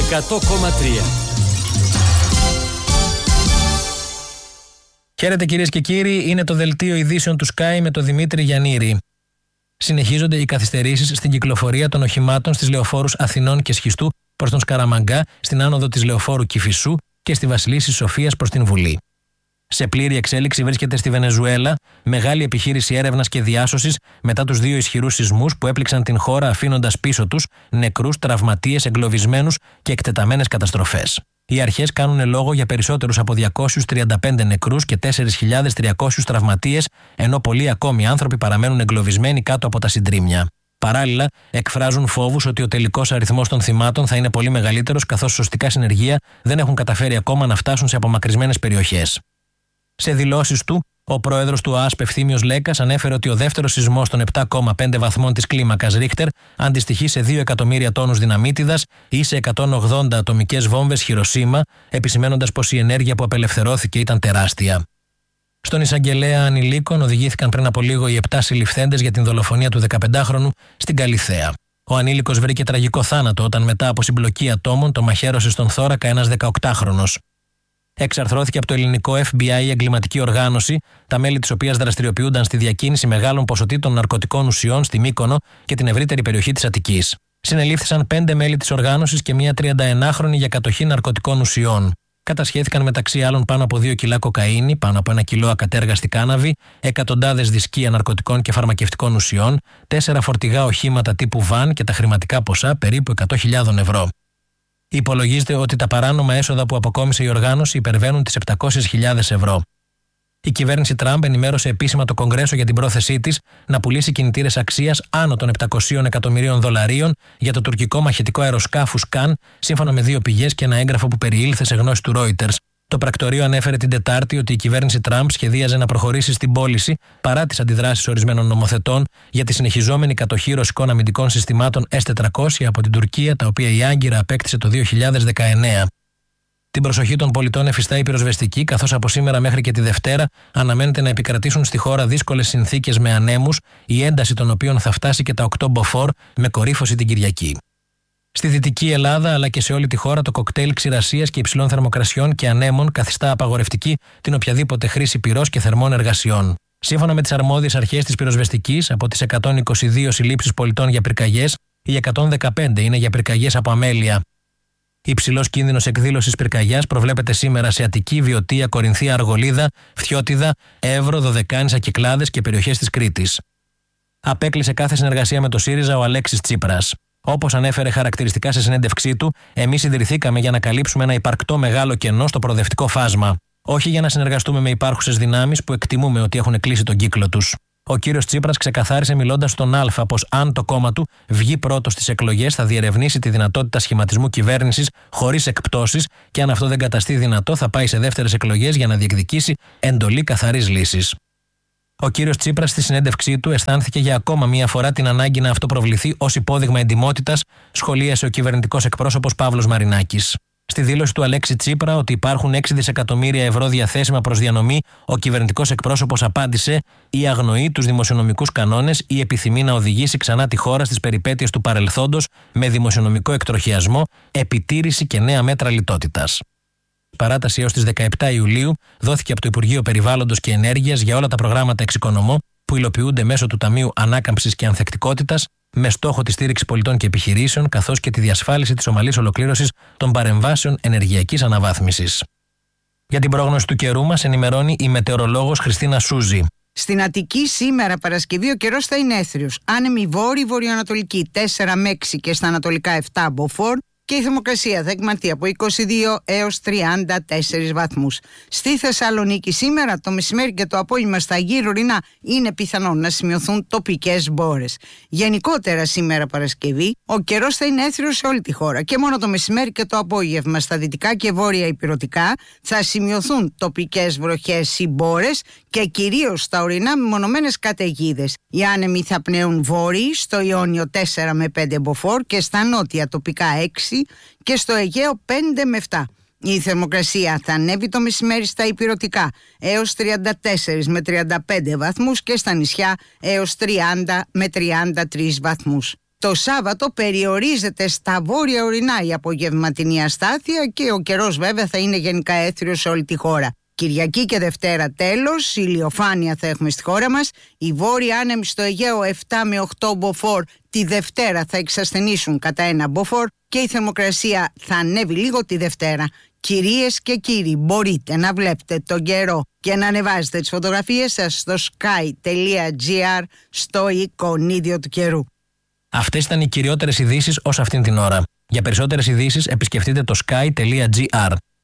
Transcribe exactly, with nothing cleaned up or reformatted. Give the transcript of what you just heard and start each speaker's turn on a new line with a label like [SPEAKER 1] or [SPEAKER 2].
[SPEAKER 1] εκατό κόμμα τρία.
[SPEAKER 2] Χαίρετε κυρίες και κύριοι, είναι το δελτίο ειδήσεων του Sky με τον Δημήτρη Γιαννήρη. Συνεχίζονται οι καθυστερήσεις στην κυκλοφορία των οχημάτων στις λεωφόρους Αθηνών και Σχιστού προς τον Σκαραμαγκά, στην άνοδο της λεωφόρου Κηφισού και στη Βασιλίσσης Σοφίας προς την Βουλή. Σε πλήρη εξέλιξη βρίσκεται στη Βενεζουέλα μεγάλη επιχείρηση έρευνας και διάσωσης μετά τους δύο ισχυρούς σεισμούς που έπληξαν την χώρα αφήνοντας πίσω τους νεκρούς, τραυματίες, εγκλωβισμένους και εκτεταμένες καταστροφές. Οι αρχές κάνουν λόγο για περισσότερους από διακόσιους τριάντα πέντε νεκρούς και τέσσερις χιλιάδες τριακόσιους τραυματίες, ενώ πολλοί ακόμη άνθρωποι παραμένουν εγκλωβισμένοι κάτω από τα συντρίμμια. Παράλληλα, εκφράζουν φόβους ότι ο τελικός αριθμός των θυμάτων θα είναι πολύ μεγαλύτερος, καθώς σωστικά συνεργεία δεν έχουν καταφέρει ακόμα να φτάσουν σε απομακρυσμένες περιοχές. Σε δηλώσεις του, ο πρόεδρος του ΟΑΣΠ Ευθύμιος Λέκας ανέφερε ότι ο δεύτερος σεισμός των επτά κόμμα πέντε βαθμών της κλίμακας Ρίχτερ αντιστοιχεί σε δύο εκατομμύρια τόνους δυναμίτιδας ή σε εκατόν ογδόντα ατομικές βόμβες Χιροσίμα, επισημαίνοντας πως η ενέργεια που απελευθερώθηκε ήταν τεράστια. Στον εισαγγελέα ανηλίκων οδηγήθηκαν πριν από λίγο οι επτά συλληφθέντες για την δολοφονία του δεκαπεντάχρονου στην Καλιθέα. Ο ανήλικος βρήκε τραγικό θάνατο όταν μετά από συμπλοκή ατόμων το μαχαίρωσε στον θώρακα ένας δεκαοκτάχρονος. Εξαρθρώθηκε από το ελληνικό Εφ Μπι Άι η εγκληματική οργάνωση, τα μέλη της οποίας δραστηριοποιούνταν στη διακίνηση μεγάλων ποσοτήτων ναρκωτικών ουσιών στη Μύκονο και την ευρύτερη περιοχή της Αττικής. Συνελήφθησαν πέντε μέλη της οργάνωσης και μία τριανταενάχρονη για κατοχή ναρκωτικών ουσιών. Κατασχέθηκαν μεταξύ άλλων πάνω από δύο κιλά κοκαίνη, πάνω από ένα κιλό ακατέργαστη κάναβη, εκατοντάδες δισκία ναρκωτικών και φαρμακευτικών ουσιών, τέσσερα φορτηγά οχήματα τύπου βαν και τα χρηματικά ποσά περίπου εκατό χιλιάδες ευρώ. Υπολογίζεται ότι τα παράνομα έσοδα που αποκόμισε η οργάνωση υπερβαίνουν τις επτακόσιες χιλιάδες ευρώ. Η κυβέρνηση Τραμπ ενημέρωσε επίσημα το Κογκρέσο για την πρόθεσή της να πουλήσει κινητήρες αξίας άνω των επτακοσίων εκατομμυρίων δολαρίων για το τουρκικό μαχητικό αεροσκάφου Σκαν, σύμφωνα με δύο πηγές και ένα έγγραφο που περιήλθε σε γνώση του Reuters. Το πρακτορείο ανέφερε την Τετάρτη ότι η κυβέρνηση Τραμπ σχεδίαζε να προχωρήσει στην πώληση παρά τις αντιδράσεις ορισμένων νομοθετών για τη συνεχιζόμενη κατοχή ρωσικών αμυντικών συστημάτων ες τετρακόσια από την Τουρκία, τα οποία η Άγκυρα απέκτησε το δύο χιλιάδες δεκαεννέα. Την προσοχή των πολιτών εφιστά η πυροσβεστική, καθώς από σήμερα μέχρι και τη Δευτέρα αναμένεται να επικρατήσουν στη χώρα δύσκολες συνθήκες με ανέμους, η ένταση των οποίων θα φτάσει και τα οκτώ μποφόρ με κορύφωση την Κυριακή. Στη Δυτική Ελλάδα αλλά και σε όλη τη χώρα το κοκτέιλ ξηρασίας και υψηλών θερμοκρασιών και ανέμων καθιστά απαγορευτική την οποιαδήποτε χρήση πυρός και θερμών εργασιών. Σύμφωνα με τις αρμόδιες αρχές της πυροσβεστικής, από τις εκατόν είκοσι δύο συλλήψεις πολιτών για πυρκαγιές, οι εκατόν δεκαπέντε είναι για πυρκαγιές από αμέλεια. Υψηλός κίνδυνος εκδήλωσης πυρκαγιάς προβλέπεται σήμερα σε Αττική, Βιωτία, Κορινθία, Αργολίδα, Φθιώτιδα, Εύρο, Δωδεκάνησα, Κυκλάδες και περιοχές της Κρήτης. Απέκλεισε κάθε συνεργασία με το ΣΥΡΙΖΑ ο Αλέξης Τσίπρας. Όπως ανέφερε χαρακτηριστικά σε συνέντευξή του, εμείς ιδρυθήκαμε για να καλύψουμε ένα υπαρκτό μεγάλο κενό στο προοδευτικό φάσμα. Όχι για να συνεργαστούμε με υπάρχουσες δυνάμεις που εκτιμούμε ότι έχουν κλείσει τον κύκλο τους. Ο κύριος Τσίπρας ξεκαθάρισε μιλώντας στον Α πως αν το κόμμα του βγει πρώτο στις εκλογές θα διερευνήσει τη δυνατότητα σχηματισμού κυβέρνησης χωρίς εκπτώσεις και αν αυτό δεν καταστεί δυνατό θα πάει σε δεύτερες εκλογές για να διεκδικήσει εντολή καθαρής λύσης. Ο κύριος Τσίπρας στη συνέντευξή του αισθάνθηκε για ακόμα μία φορά την ανάγκη να αυτοπροβληθεί ως υπόδειγμα εντιμότητας, σχολίασε ο κυβερνητικός εκπρόσωπος Παύλος Μαρινάκης. Στη δήλωση του Αλέξη Τσίπρα ότι υπάρχουν έξι δισεκατομμύρια ευρώ διαθέσιμα προς διανομή, ο κυβερνητικός εκπρόσωπος απάντησε: «Ή αγνοεί τους δημοσιονομικούς κανόνες ή επιθυμεί να οδηγήσει ξανά τη χώρα στις περιπέτειες του παρελθόντος με δημοσιονομικό εκτροχιασμό, επιτήρηση και νέα μέτρα λιτότητας». Παράταση έως τις δεκαεπτά Ιουλίου δόθηκε από το Υπουργείο Περιβάλλοντος και Ενέργειας για όλα τα προγράμματα εξοικονομώ που υλοποιούνται μέσω του Ταμείου Ανάκαμψης και Ανθεκτικότητας, με στόχο τη στήριξη πολιτών και επιχειρήσεων, καθώς και τη διασφάλιση της ομαλής ολοκλήρωσης των παρεμβάσεων ενεργειακής αναβάθμισης. Για την πρόγνωση του καιρού μας ενημερώνει η μετεωρολόγος Χριστίνα Σούζη.
[SPEAKER 3] Στην Αττική σήμερα Παρασκευή ο καιρός θα είναι έθριος. Άνεμη βόρειο-βορειοανατολική τέσσερα με έξι και στα ανατολικά επτά μποφόρ. Και η θερμοκρασία θα εκμανθεί από είκοσι δύο έως τριάντα τέσσερις βαθμούς. Στη Θεσσαλονίκη σήμερα το μεσημέρι και το απόγευμα στα γύρω-ορεινά είναι πιθανόν να σημειωθούν τοπικές μπόρες. Γενικότερα σήμερα Παρασκευή ο καιρός θα είναι έθριος σε όλη τη χώρα και μόνο το μεσημέρι και το απόγευμα στα δυτικά και βόρεια ηπειρωτικά θα σημειωθούν τοπικές βροχές ή μπόρες και κυρίως στα ορεινά μεμονωμένες καταιγίδες. Οι άνεμοι θα πνέουν βόρειοι στο Ιόνιο τέσσερα με πέντε μποφόρ και στα νότια τοπικά έξι και στο Αιγαίο πέντε με επτά. Η θερμοκρασία θα ανέβει το μεσημέρι στα ηπειρωτικά έως τριάντα τέσσερα με τριάντα πέντε βαθμούς και στα νησιά έως τριάντα με τριάντα τρεις βαθμούς. Το Σάββατο περιορίζεται στα βόρεια ορεινά η απογευματινή αστάθεια και ο καιρός βέβαια θα είναι γενικά έθριος σε όλη τη χώρα. Κυριακή και Δευτέρα τέλος, ηλιοφάνεια θα έχουμε στη χώρα μας. Οι βόρειοι άνεμοι στο Αιγαίο επτά με οκτώ μποφόρ τη Δευτέρα θα εξασθενήσουν κατά ένα μποφόρ και η θερμοκρασία θα ανέβει λίγο τη Δευτέρα. Κυρίες και κύριοι, μπορείτε να βλέπετε τον καιρό και να ανεβάζετε τις φωτογραφίες σας στο sky τελεία gr στο εικονίδιο του καιρού.
[SPEAKER 2] Αυτές ήταν οι κυριότερες ειδήσεις ως αυτήν την ώρα. Για περισσότερες ειδήσεις επισκεφτείτε το sky τελεία gr.